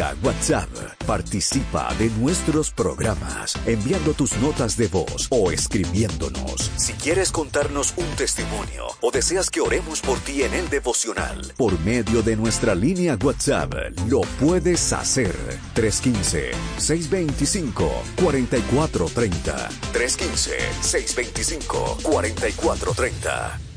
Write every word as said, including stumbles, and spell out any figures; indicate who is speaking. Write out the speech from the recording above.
Speaker 1: línea WhatsApp. Participa de nuestros programas enviando tus notas de voz o escribiéndonos. Si quieres contarnos un testimonio o deseas que oremos por ti en el devocional, por medio de nuestra línea WhatsApp, lo puedes hacer. tres uno cinco, seis dos cinco, cuatro cuatro tres cero. tres uno cinco, seis dos cinco, cuatro cuatro tres cero.